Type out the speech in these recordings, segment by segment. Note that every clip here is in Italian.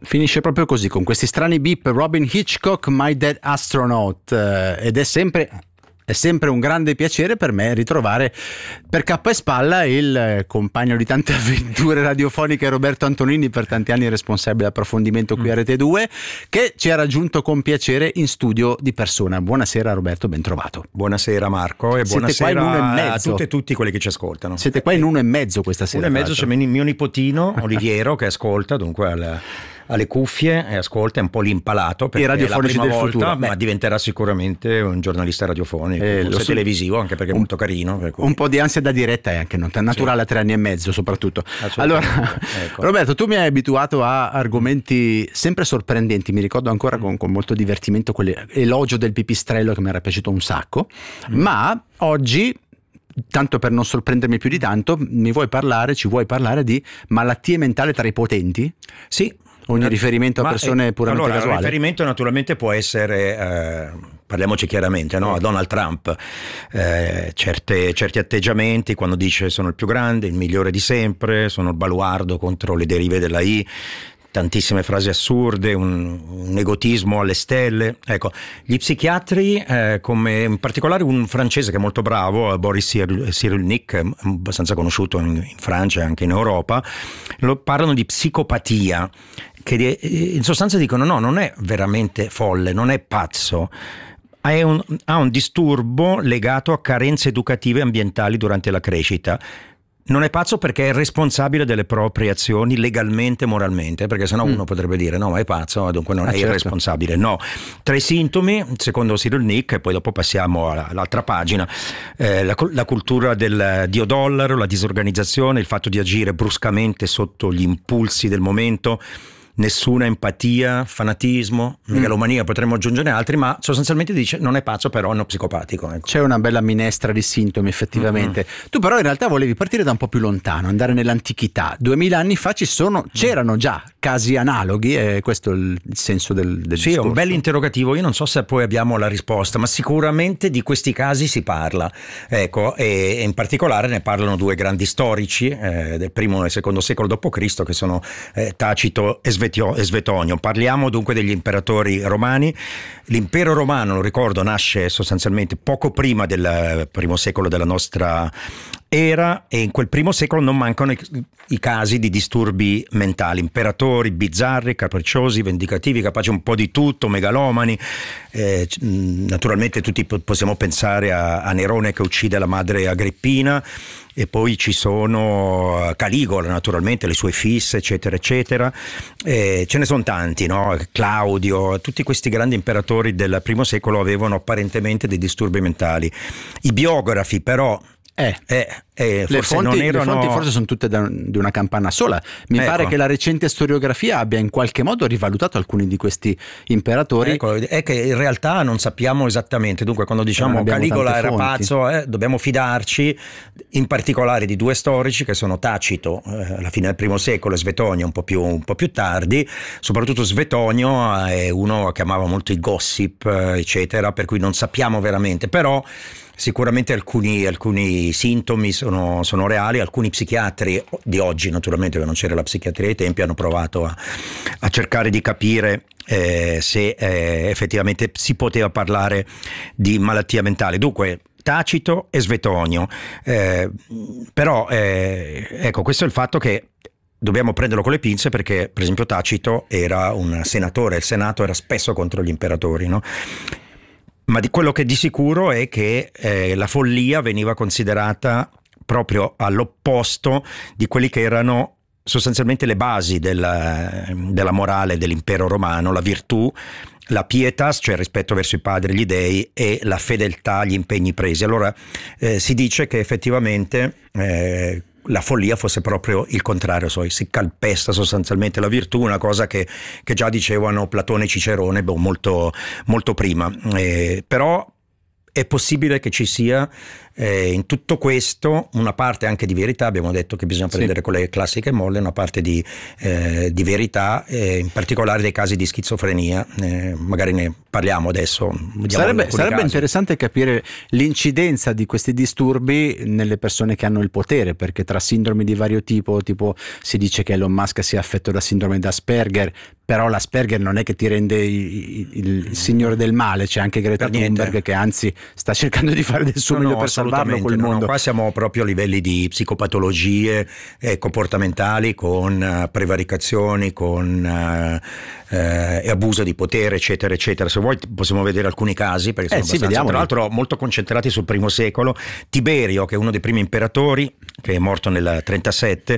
Finisce proprio così, con questi strani beep. Robin Hitchcock, My Dead Astronaut, ed è sempre un grande piacere per me ritrovare per cappa e spalla il compagno di tante avventure radiofoniche Roberto Antonini, per tanti anni responsabile approfondimento qui a Rete 2, che ci ha raggiunto con piacere in studio di persona. Buonasera Roberto, ben trovato. Buonasera Marco, e buonasera a tutte e tutti quelli che ci ascoltano. Siete qua in 1:30 questa sera. 1:30 c'è mio nipotino Oliviero che ascolta, dunque alle cuffie, e ascolta, è un po' l'impalato perché i radiofonici è la prima del volta, futuro, ma diventerà sicuramente un giornalista radiofonico, televisivo, anche perché è molto carino. Un po' di ansia da diretta è anche naturale, a 3 anni e mezzo soprattutto. Allora, ecco. Roberto, tu mi hai abituato a argomenti sempre sorprendenti. Mi ricordo ancora con molto divertimento quell'elogio del pipistrello che mi era piaciuto un sacco, ma oggi, tanto per non sorprendermi più di tanto, ci vuoi parlare di malattie mentali tra i potenti? Sì. Ogni riferimento a persone puramente casuali? Il riferimento naturalmente può essere, parliamoci chiaramente, no? A Donald Trump, certi atteggiamenti quando dice sono il più grande, il migliore di sempre, sono il baluardo contro le derive della I, tantissime frasi assurde, un egotismo alle stelle. Ecco, gli psichiatri, come in particolare un francese che è molto bravo, Boris Cyrulnik, abbastanza conosciuto in Francia e anche in Europa, parlano di psicopatia, che in sostanza dicono no, non è veramente folle, non è pazzo, ha un disturbo legato a carenze educative e ambientali durante la crescita. Non è pazzo perché è responsabile delle proprie azioni legalmente e moralmente, perché sennò uno potrebbe dire no, ma è pazzo, dunque non è irresponsabile. No, tra i sintomi, secondo Cyrulnik, e poi dopo passiamo all'altra pagina, la cultura del dio dollaro, la disorganizzazione, il fatto di agire bruscamente sotto gli impulsi del momento, nessuna empatia, fanatismo, megalomania, potremmo aggiungere altri, ma sostanzialmente dice non è pazzo, però è uno psicopatico. Ecco. C'è una bella minestra di sintomi effettivamente. Tu però in realtà volevi partire da un po' più lontano, andare nell'antichità. 2000 anni fa c'erano già casi analoghi, e questo è il senso del sì, discorso. È un bel interrogativo. Io non so se poi abbiamo la risposta, ma sicuramente di questi casi si parla. Ecco, e in particolare ne parlano due grandi storici del primo e secondo secolo d.C., che sono Tacito e Svetonio. Parliamo dunque degli imperatori romani. L'impero romano, lo ricordo, nasce sostanzialmente poco prima del primo secolo della nostra era, e in quel primo secolo non mancano i casi di disturbi mentali, imperatori bizzarri, capricciosi, vendicativi, capaci un po' di tutto, megalomani. Naturalmente tutti possiamo pensare a Nerone che uccide la madre Agrippina, e poi ci sono Caligola, naturalmente, le sue fisse, eccetera eccetera. Ce ne sono tanti, no? Claudio, tutti questi grandi imperatori del primo secolo avevano apparentemente dei disturbi mentali. I biografi però le fonti forse sono tutte di una campana sola. Mi pare che la recente storiografia abbia in qualche modo rivalutato alcuni di questi imperatori. Ecco, è che in realtà non sappiamo esattamente. Dunque, quando diciamo Caligola era pazzo, dobbiamo fidarci in particolare di due storici che sono Tacito alla fine del primo secolo e Svetonio un po' più tardi. Soprattutto Svetonio è uno che amava molto i gossip, eccetera, per cui non sappiamo veramente, però sicuramente alcuni sintomi sono reali. Alcuni psichiatri di oggi, naturalmente, che non c'era la psichiatria ai tempi, hanno provato a cercare di capire se effettivamente si poteva parlare di malattia mentale. Dunque Tacito e Svetonio, però ecco, questo è il fatto che dobbiamo prenderlo con le pinze, perché per esempio Tacito era un senatore, il Senato era spesso contro gli imperatori, no? Ma di quello che di sicuro è che la follia veniva considerata proprio all'opposto di quelli che erano sostanzialmente le basi della morale dell'impero romano: la virtù, la pietas, cioè il rispetto verso i padri e gli dei, e la fedeltà agli impegni presi. Allora si dice che effettivamente la follia fosse proprio il contrario, si calpesta sostanzialmente la virtù, una cosa che già dicevano Platone e Cicerone molto, molto prima. Però è possibile che ci sia In tutto questo una parte anche di verità, abbiamo detto che bisogna prendere con le classiche molle, una parte di verità, in particolare dei casi di schizofrenia, magari ne parliamo adesso. Sarebbe interessante capire l'incidenza di questi disturbi nelle persone che hanno il potere, perché tra sindromi di vario tipo si dice che Elon Musk sia affetto da sindrome d'Asperger, però l'Asperger non è che ti rende il signore del male, c'è anche Greta Thunberg che anzi sta cercando di fare del suo meglio per salvarlo col mondo. Qua siamo proprio a livelli di psicopatologie comportamentali, con prevaricazioni, con abuso di potere, eccetera eccetera. Se vuoi possiamo vedere alcuni casi, perché sono abbastanza, tra l'altro molto concentrati sul primo secolo. Tiberio, che è uno dei primi imperatori, che è morto nel 37,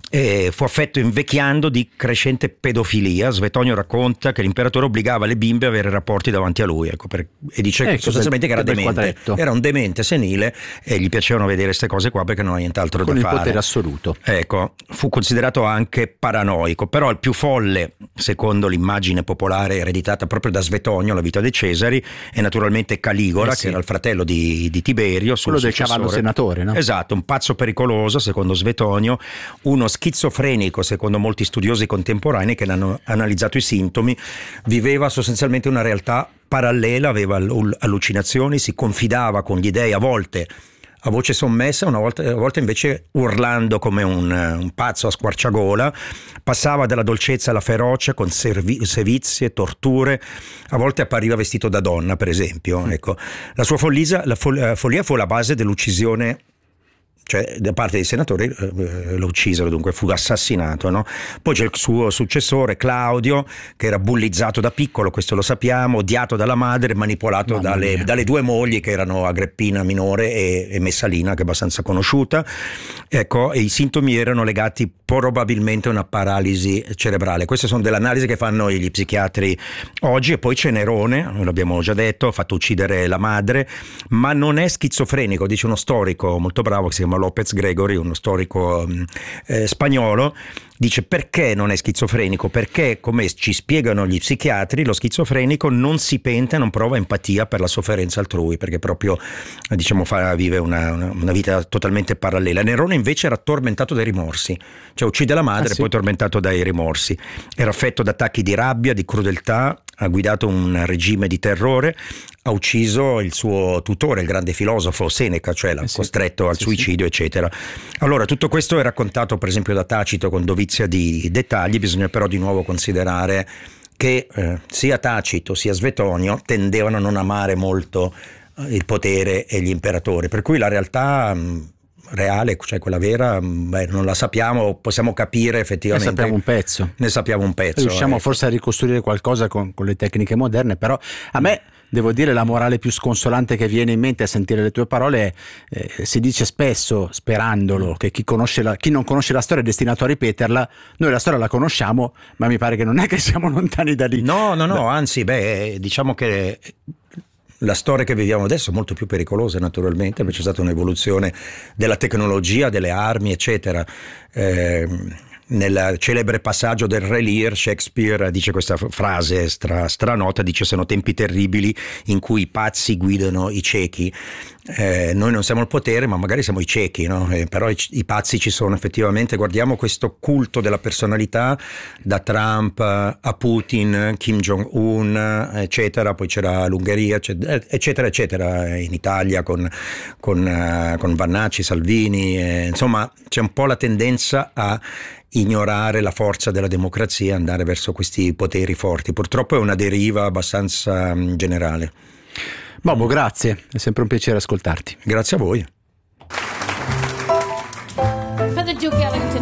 fu affetto invecchiando di crescente pedofilia. Svetonio racconta che l'imperatore obbligava le bimbe a avere rapporti davanti a lui, e dice sostanzialmente che era demente, era un demente senile, e gli piacevano vedere queste cose qua perché non ha nient'altro da fare. Con il potere assoluto. Ecco, fu considerato anche paranoico, però il più folle, secondo l'immagine popolare ereditata proprio da Svetonio, la vita dei Cesari, è naturalmente Caligola, che era il fratello di Tiberio, quello del cavallo senatore, no? Esatto, un pazzo pericoloso secondo Svetonio, uno schizofrenico secondo molti studiosi contemporanei che hanno analizzato i sintomi. Viveva sostanzialmente una realtà parallela, aveva allucinazioni, si confidava con gli dei a volte a voce sommessa, a volte invece urlando come un pazzo a squarciagola. Passava dalla dolcezza alla ferocia con sevizie, torture, a volte appariva vestito da donna, per esempio. Ecco. La sua follia fu la base dell'uccisione, cioè da parte dei senatori lo uccisero, dunque fu assassinato, no? Poi c'è il suo successore Claudio, che era bullizzato da piccolo, questo lo sappiamo, odiato dalla madre, manipolato dalle due mogli, che erano Agrippina minore e Messalina, che è abbastanza conosciuta. Ecco, e i sintomi erano legati probabilmente a una paralisi cerebrale. Queste sono delle analisi che fanno gli psichiatri oggi. E poi c'è Nerone, l'abbiamo già detto, ha fatto uccidere la madre, ma non è schizofrenico, dice uno storico molto bravo che si chiama López Gregory, uno storico spagnolo. Dice: perché non è schizofrenico? Perché, come ci spiegano gli psichiatri, lo schizofrenico non si pente, non prova empatia per la sofferenza altrui, perché proprio, diciamo, vive una vita totalmente parallela. Nerone invece era tormentato dai rimorsi, cioè uccide la madre e poi tormentato dai rimorsi. Era affetto da attacchi di rabbia, di crudeltà, ha guidato un regime di terrore, ha ucciso il suo tutore, il grande filosofo Seneca, cioè l'ha costretto al suicidio, eccetera. Allora, tutto questo è raccontato per esempio da Tacito con dovizia di dettagli. Bisogna però di nuovo considerare che sia Tacito sia Svetonio tendevano a non amare molto il potere e gli imperatori, per cui la realtà reale, cioè quella vera, non la sappiamo, possiamo capire effettivamente. Ne sappiamo un pezzo. Riusciamo forse a ricostruire qualcosa con le tecniche moderne, però a me, devo dire, la morale più sconsolante che viene in mente a sentire le tue parole si dice spesso, sperandolo, che chi non conosce la storia è destinato a ripeterla. Noi la storia la conosciamo, ma mi pare che non è che siamo lontani da lì. No, anzi, diciamo che la storia che viviamo adesso è molto più pericolosa, naturalmente, perché c'è stata un'evoluzione della tecnologia, delle armi, eccetera. Nel celebre passaggio del Re Lear, Shakespeare dice questa frase stranota, dice: sono tempi terribili in cui i pazzi guidano i ciechi. Noi non siamo il potere, ma magari siamo i ciechi, no? Però i pazzi ci sono effettivamente. Guardiamo questo culto della personalità, da Trump a Putin, Kim Jong-un, eccetera. Poi c'era l'Ungheria, eccetera eccetera, in Italia con Vannacci, Salvini, insomma c'è un po' la tendenza a ignorare la forza della democrazia e andare verso questi poteri forti. Purtroppo è una deriva abbastanza generale. Bobo, grazie, è sempre un piacere ascoltarti. Grazie a voi.